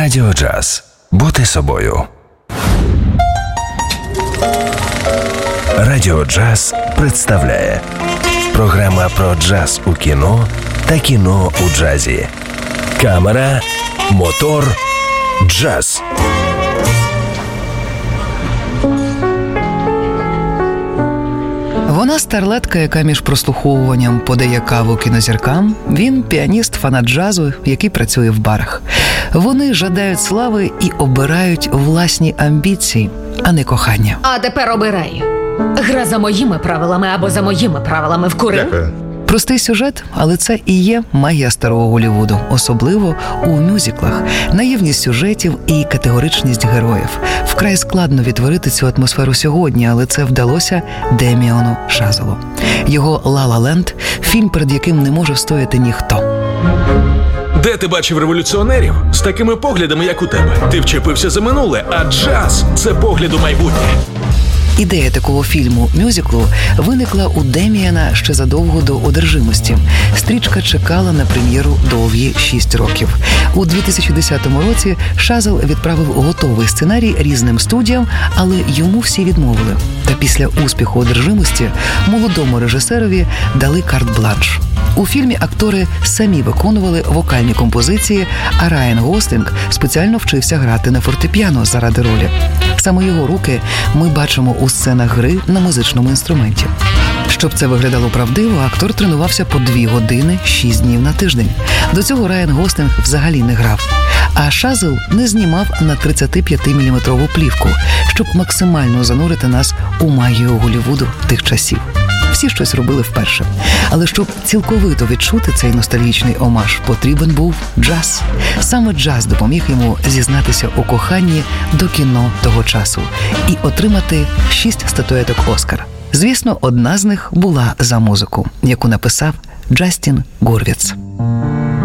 Радіо Джаз. Бути собою. Радіо Джаз представляє програма про джаз у кіно та кіно у джазі. Камера, мотор, джаз. Вона старлетка, яка між прослуховуванням подає каву кінозіркам. Він піаніст, фанат джазу, який працює в барах. Вони жадають слави і обирають власні амбіції, а не кохання. А тепер обирай. Гра за моїми правилами або за моїми правилами. Вкурив? Дякую. Простий сюжет, але це і є магія старого Голлівуду, особливо у мюзиклах. Наївність сюжетів і категоричність героїв. Вкрай складно відтворити цю атмосферу сьогодні, але це вдалося Деміану Шазелу. Його «Ла-Ла Ленд» – фільм, перед яким не може встояти ніхто. Де ти бачив революціонерів з такими поглядами, як у тебе? Ти вчепився за минуле, а джаз – це погляд у майбутнє. Ідея такого фільму-мюзиклу виникла у Деміана ще задовго до «Одержимості». Стрічка чекала на прем'єру довгі 6 років. У 2010 році Шазел відправив готовий сценарій різним студіям, але йому всі відмовили. Та після успіху «Одержимості» молодому режисерові дали карт-бланш. У фільмі актори самі виконували вокальні композиції, а Райан Гослінг спеціально вчився грати на фортепіано заради ролі. Саме його руки ми бачимо у сценах гри на музичному інструменті. Щоб це виглядало правдиво, актор тренувався по 2 години 6 днів на тиждень. До цього Райан Гослінг взагалі не грав. А Шазел не знімав на 35-мм плівку, щоб максимально занурити нас у магію Голлівуду тих часів. Всі щось робили вперше. Але щоб цілковито відчути цей ностальгічний омаж, потрібен був джаз. Саме джаз допоміг йому зізнатися у коханні до кіно того часу і отримати 6 статуеток «Оскар». Звісно, одна з них була за музику, яку написав Джастін Гурвіц.